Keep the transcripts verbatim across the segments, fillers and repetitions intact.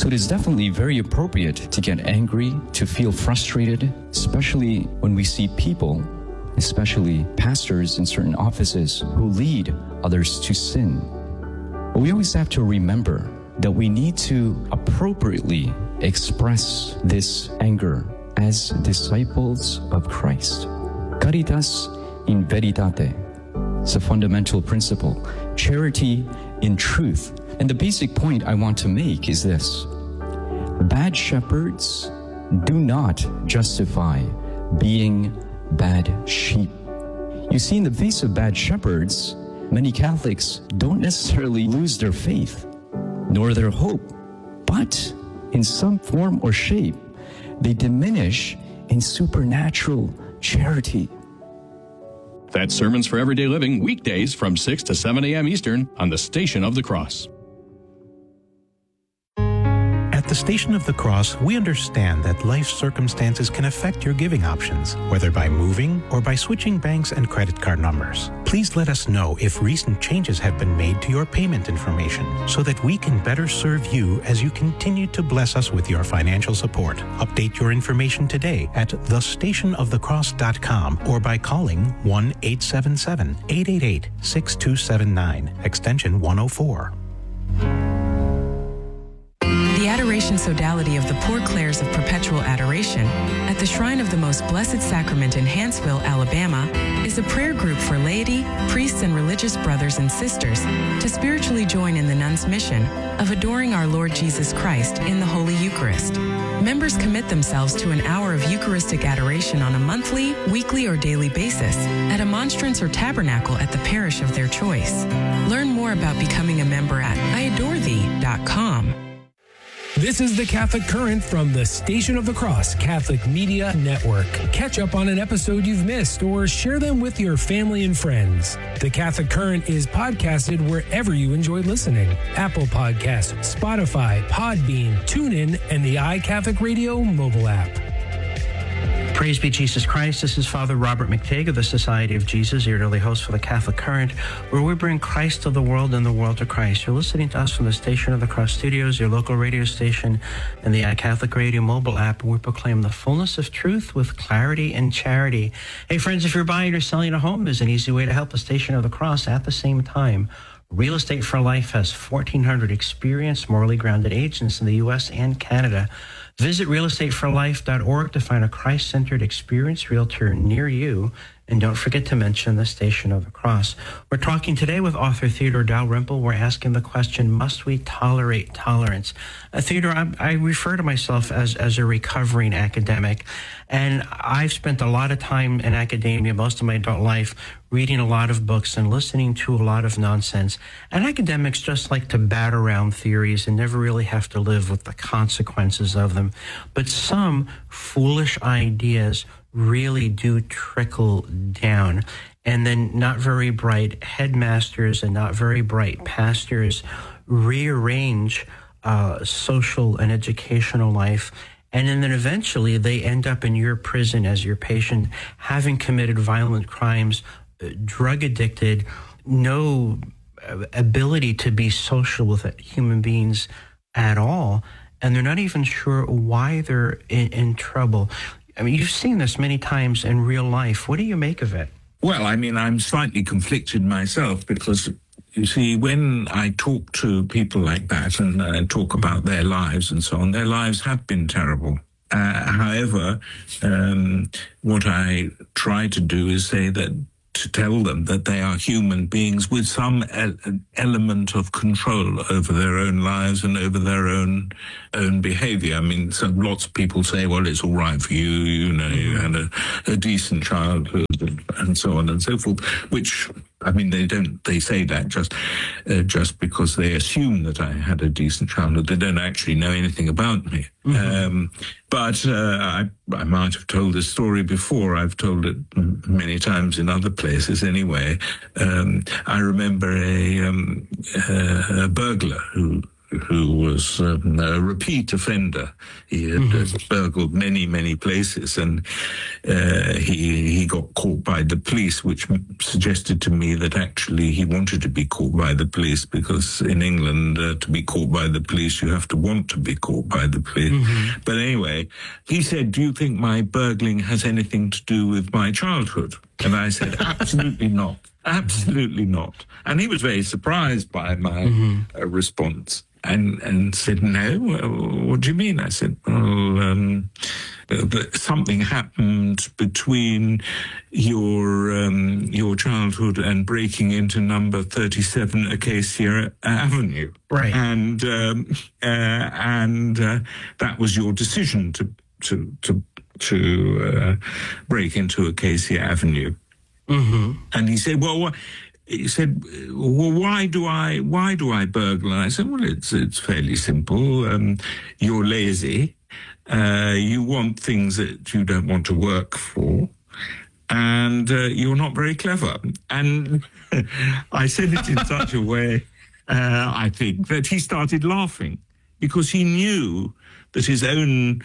So it is definitely very appropriate to get angry, to feel frustrated, especially when we see people, especially pastors in certain offices, who lead others to sin. But we always have to remember that we need to appropriately express this anger as disciples of Christ. Caritas in veritate. It's a fundamental principle. Charity in truth. And the basic point I want to make is this. Bad shepherds do not justify being bad sheep. You see, in the face of bad shepherds, many Catholics don't necessarily lose their faith, nor their hope, but in some form or shape, they diminish in supernatural charity. That's Sermons for Everyday Living, weekdays from six to seven a.m. Eastern on the Station of the Cross. At the Station of the Cross, we understand that life circumstances can affect your giving options, whether by moving or by switching banks and credit card numbers. Please let us know if recent changes have been made to your payment information so that we can better serve you as you continue to bless us with your financial support. Update your information today at the station of the cross dot com or by calling one eight seven seven, eight eight eight, six two seven nine, extension one oh four. The Adoration Sodality of the Poor Clares of Perpetual Adoration at the Shrine of the Most Blessed Sacrament in Hanceville, Alabama, is a prayer group for laity, priests, and religious brothers and sisters to spiritually join in the nuns' mission of adoring our Lord Jesus Christ in the Holy Eucharist. Members commit themselves to an hour of Eucharistic adoration on a monthly, weekly, or daily basis at a monstrance or tabernacle at the parish of their choice. Learn more about becoming a member at I adore thee dot com. This is the Catholic Current from the Station of the Cross Catholic Media Network. Catch up on an episode you've missed or share them with your family and friends. The Catholic Current is podcasted wherever you enjoy listening. Apple Podcasts, Spotify, Podbean, TuneIn, and the iCatholic Radio mobile app. Praise be Jesus Christ. This is Father Robert McTague of the Society of Jesus, your daily host for the Catholic Current, where we bring Christ to the world and the world to Christ. You're listening to us from the Station of the Cross Studios, your local radio station, and the iCatholic Radio mobile app, where we proclaim the fullness of truth with clarity and charity. Hey, friends, if you're buying or selling a home, there's an easy way to help the Station of the Cross at the same time. Real Estate for Life has fourteen hundred experienced, morally grounded agents in the U S and Canada. Visit real estate for life dot org to find a Christ-centered, experienced realtor near you. And don't forget to mention the Station of the Cross. We're talking today with author Theodore Dalrymple. We're asking the question, must we tolerate tolerance? Uh, Theodore, I, I refer to myself as, as a recovering academic, and I've spent a lot of time in academia, most of my adult life, reading a lot of books and listening to a lot of nonsense. And academics just like to bat around theories and never really have to live with the consequences of them. But some foolish ideas really do trickle down. And then not very bright headmasters and not very bright pastors rearrange uh, social and educational life. And then eventually they end up in your prison as your patient, having committed violent crimes, drug addicted, no ability to be social with human beings at all. And they're not even sure why they're in, in trouble. I mean, you've seen this many times in real life. What do you make of it? Well, I mean, I'm slightly conflicted myself because, you see, when I talk to people like that and uh, talk about their lives and so on, their lives have been terrible. Uh, however, um, what I try to do is say that to tell them that they are human beings with some e- element of control over their own lives and over their own own behavior. I mean, so lots of people say, well, it's all right for you, you know, you had a, a decent childhood and so on and so forth, which, I mean, they don't, they say that just uh, just because they assume that I had a decent childhood. They don't actually know anything about me. Mm-hmm. Um, but uh, I, I might have told this story before. I've told it many times in other places anyway. Um, I remember a, um, uh, a burglar who who was um, a repeat offender. He had mm-hmm. uh, burgled many, many places, and uh, he he got caught by the police, which suggested to me that actually he wanted to be caught by the police, because in England, uh, to be caught by the police, you have to want to be caught by the police. Mm-hmm. But anyway, he said, "Do you think my burgling has anything to do with my childhood?" And I said, "Absolutely not. Absolutely not." And he was very surprised by my mm-hmm. uh, response, and and said, "No, what do you mean?" I said, "Well, um, something happened between your um, your childhood and breaking into number thirty-seven Acacia Avenue, right? And um, uh, and uh, that was your decision to to to to uh, break into Acacia Avenue." Mm-hmm. And he said, "Well, he said, well, why do I why do I burgle?" And I said, "Well, it's it's fairly simple. Um, you're lazy. Uh, you want things that you don't want to work for, and uh, you're not very clever." And I said it in such a way, uh, I think, that he started laughing, because he knew that his own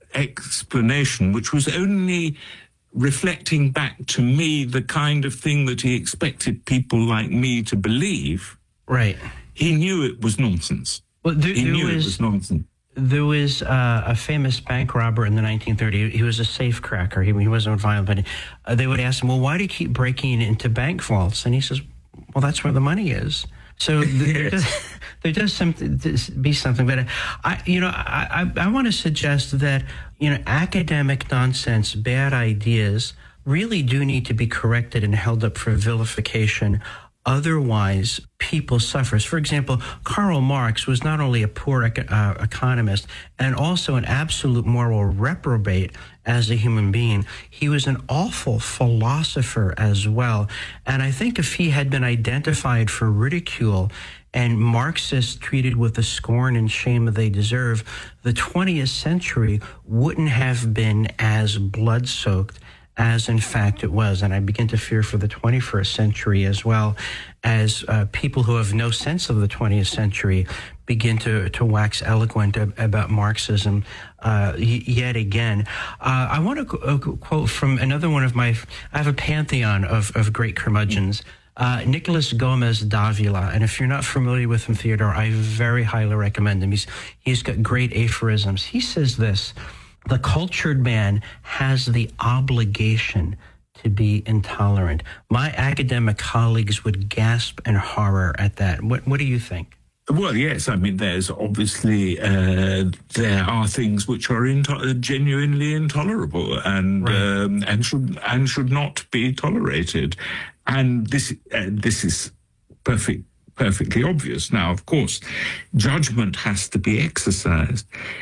explanation, which was only reflecting back to me the kind of thing that he expected people like me to believe, right? He knew it was nonsense. Well, there, he there knew was, it was nonsense. There was uh, a famous bank robber in the nineteen thirties. He was a safe cracker. He, he wasn't violent, but uh, they would ask him, "Well, why do you keep breaking into bank vaults?" And he says, "Well, that's where the money is." So th- yes. there, does, there does something be something, but I, you know, I, I, I want to suggest that, you know, academic nonsense, bad ideas, really do need to be corrected and held up for vilification. Otherwise, people suffer. For example, Karl Marx was not only a poor uh, economist and also an absolute moral reprobate as a human being, he was an awful philosopher as well. And I think if he had been identified for ridicule and Marxists treated with the scorn and shame that they deserve, the twentieth century wouldn't have been as blood-soaked as in fact it was. And I begin to fear for the twenty-first century as well, as uh, people who have no sense of the twentieth century begin to, to wax eloquent ab- about Marxism uh, y- yet again. Uh, I want to qu- uh, quote from another one of my, I have a pantheon of, of great curmudgeons, uh, Nicholas Gomez Davila. And if you're not familiar with him, Theodore, I very highly recommend him. He's He's got great aphorisms. He says this: "The cultured man has the obligation to be intolerant." My academic colleagues would gasp in horror at that. What, what do you think? Well, yes. I mean, there's obviously uh, there are things which are into- genuinely intolerable and right. um, and should and should not be tolerated, and this uh, this is perfect. perfectly obvious. Now, of course, judgment has to be exercised.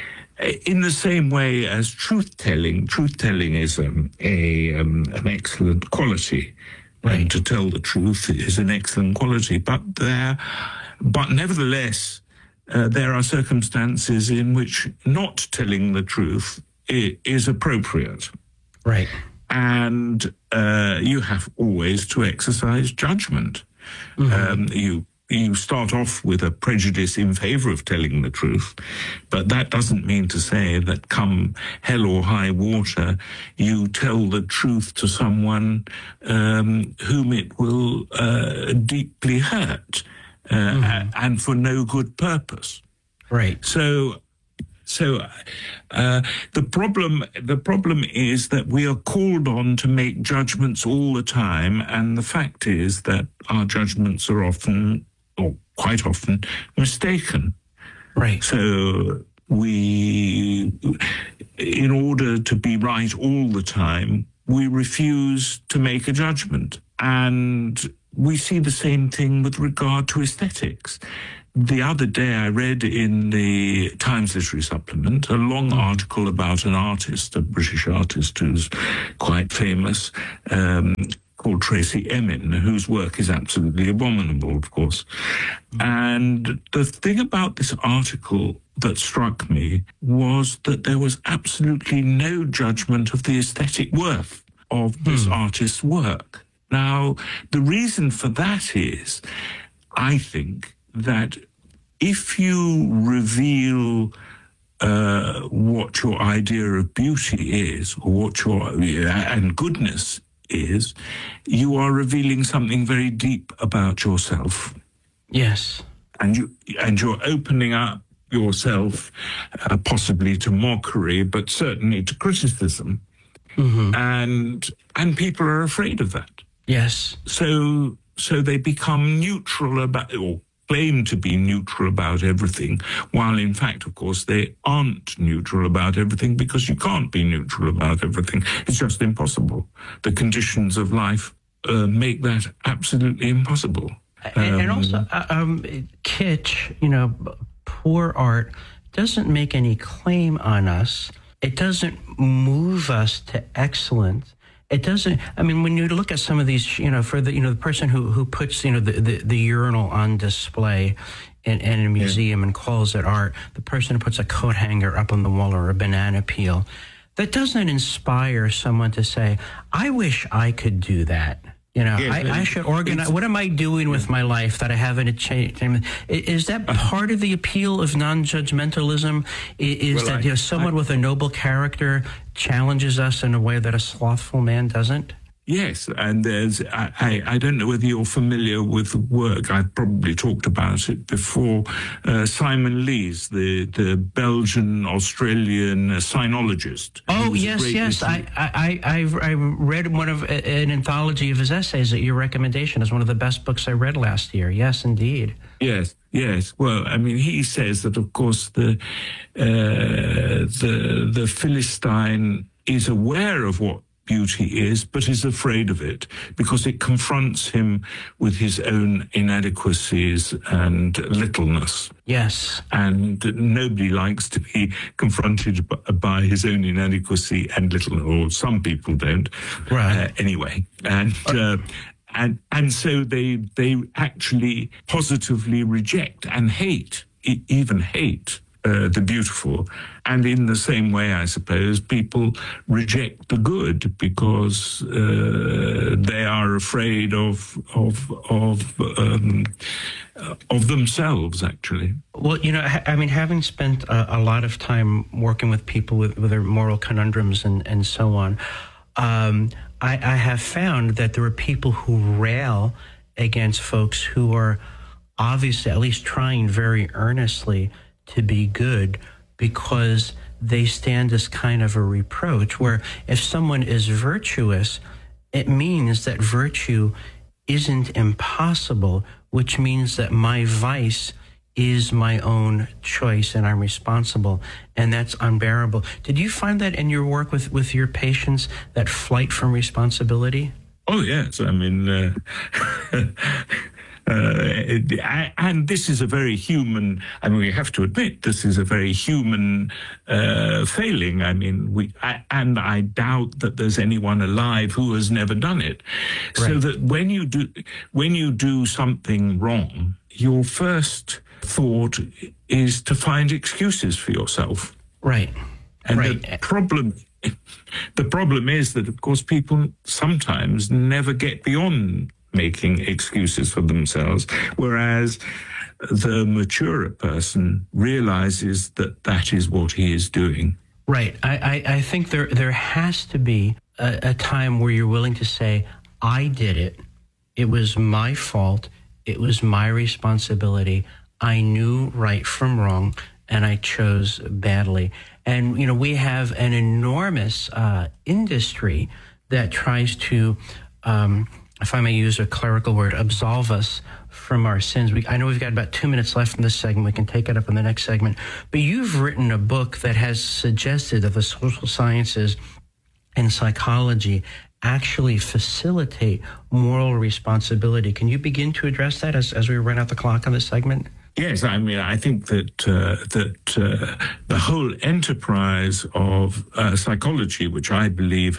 In the same way as truth-telling, truth-telling is um, a um, an excellent quality, right. And to tell the truth is an excellent quality. But there, but nevertheless, uh, there are circumstances in which not telling the truth i- is appropriate, right? And uh, you have always to exercise judgment. Mm-hmm. Um, you. You start off with a prejudice in favor of telling the truth, but that doesn't mean to say that come hell or high water, you tell the truth to someone um, whom it will uh, deeply hurt, uh, mm-hmm. and for no good purpose. Right. So, so uh, the problem the problem is that we are called on to make judgments all the time, and the fact is that our judgments are often, or quite often, mistaken. Right. So we, in order to be right all the time, we refuse to make a judgment. And we see the same thing with regard to aesthetics. The other day I read in the Times Literary Supplement a long article about an artist, a British artist who's quite famous, um, called Tracy Emin, whose work is absolutely abominable, of course. And the thing about this article that struck me was that there was absolutely no judgment of the aesthetic worth of this hmm. artist's work. Now, the reason for that is, I think, that if you reveal uh, what your idea of beauty is, or what your and goodness is, you are revealing something very deep about yourself. Yes, and you and you're opening up yourself, uh, possibly to mockery, but certainly to criticism, mm-hmm. and and people are afraid of that. Yes, so so they become neutral about, or claim to be neutral about everything, while in fact, of course, they aren't neutral about everything, because you can't be neutral about everything. It's just impossible. The conditions of life uh, make that absolutely impossible. And, um, and also, uh, um, kitsch, you know, poor art doesn't make any claim on us. It doesn't move us to excellence. It doesn't, I mean, when you look at some of these, you know, for the, you know, the person who, who puts, you know, the, the, the urinal on display in, in a museum yeah. and calls it art, the person who puts a coat hanger up on the wall or a banana peel, that doesn't inspire someone to say, I wish I could do that. You know, yes, I, I should organize. What am I doing with my life that I haven't changed? Is that part of the appeal of non-judgmentalism? Is well, that I, you know, someone I, with a noble character challenges us in a way that a slothful man doesn't? Yes, and there's, I, I, I don't know whether you're familiar with the work, I've probably talked about it before, uh, Simon Lees, the, the Belgian-Australian uh, sinologist. Oh, yes, yes, I, I, I, I read one of, an anthology of his essays at your recommendation as one of the best books I read last year. Yes, indeed. Yes, yes. Well, I mean, he says that, of course, the, uh, the, the Philistine is aware of what beauty is, but is afraid of it because it confronts him with his own inadequacies and littleness. Yes. And nobody likes to be confronted by his own inadequacy and littleness, or some people don't. Right. Uh, anyway. And, uh, and, and so they, they actually positively reject and hate, even hate, Uh, the beautiful. And in the same way, I suppose, people reject the good because uh, they are afraid of of of um, of themselves, actually. Well, you know, I mean, having spent a, a lot of time working with people with, with their moral conundrums and, and so on, um, I, I have found that there are people who rail against folks who are obviously, at least trying very earnestly to be good, because they stand as kind of a reproach, where if someone is virtuous, it means that virtue isn't impossible, which means that my vice is my own choice and I'm responsible, and that's unbearable. Did you find that in your work with, with your patients, that flight from responsibility? Oh, yes. I mean, uh, Uh, and this is a very human, I mean, we have to admit, this is a very human uh, failing. I mean, we, I, and I doubt that there's anyone alive who has never done it. Right. So that when you do, when you do something wrong, your first thought is to find excuses for yourself. Right. And right. the problem, the problem is that, of course, people sometimes never get beyond making excuses for themselves, whereas the maturer person realizes that that is what he is doing. Right. I, I, I think there there has to be a, a time where you're willing to say, I did it. It was my fault. It was my responsibility. I knew right from wrong, and I chose badly. And, you know, we have an enormous uh, industry that tries to um, if I may use a clerical word, absolve us from our sins. We, I know we've got about two minutes left in this segment. We can take it up in the next segment. But you've written a book that has suggested that the social sciences and psychology actually facilitate moral responsibility. Can you begin to address that as, as we run out the clock on this segment? Yes, I mean, I think that uh, that uh, the whole enterprise of uh, psychology, which I believe has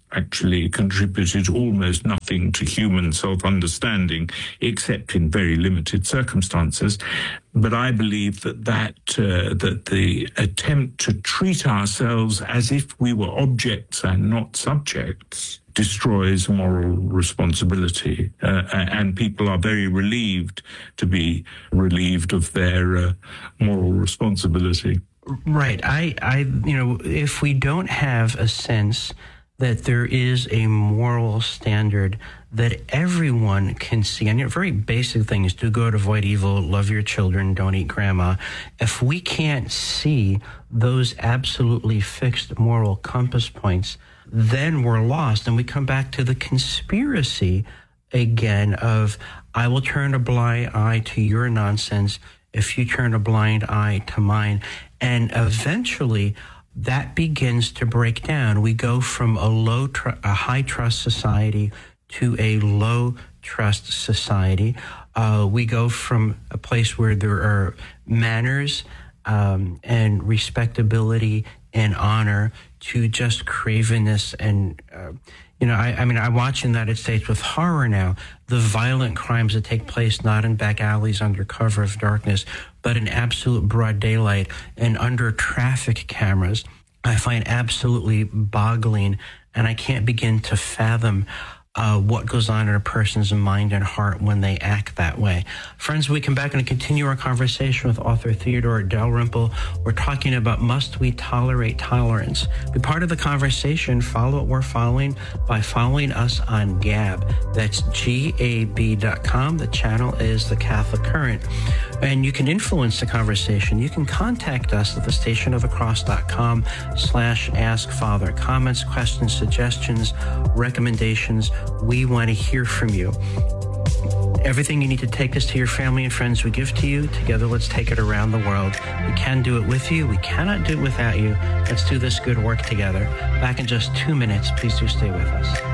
actually contributed almost nothing to human self-understanding, except in very limited circumstances. But I believe that that, uh, that the attempt to treat ourselves as if we were objects and not subjects destroys moral responsibility. Uh, and people are very relieved to be relieved of their uh, moral responsibility. Right. I, I, you know, if we don't have a sense that there is a moral standard that everyone can see, and you know, very basic things, do good, avoid evil, love your children, don't eat grandma. If we can't see those absolutely fixed moral compass points, then we're lost. And we come back to the conspiracy again of, I will turn a blind eye to your nonsense if you turn a blind eye to mine. And eventually that begins to break down. We go from a low, tr- a high trust society to a low trust society. Uh, we go from a place where there are manners um, and respectability and honor to just cravenness and, uh, you know, I, I mean, I watch in the United States with horror now the violent crimes that take place not in back alleys under cover of darkness, but in absolute broad daylight and under traffic cameras. I find absolutely boggling, and I can't begin to fathom Uh, what goes on in a person's mind and heart when they act that way. Friends, we come back and continue our conversation with author Theodore Dalrymple. We're talking about, must we tolerate tolerance? Be part of the conversation. Follow what we're following by following us on Gab. That's G A B dot com. The channel is The Catholic Current. And you can influence the conversation. You can contact us at the station of the cross dot com slash ask father. Comments, questions, suggestions, recommendations. We want to hear from you. Everything you need to take this to your family and friends, we give to you. Together, let's take it around the world. We can do it with you. We cannot do it without you. Let's do this good work together. Back in just two minutes. Please do stay with us.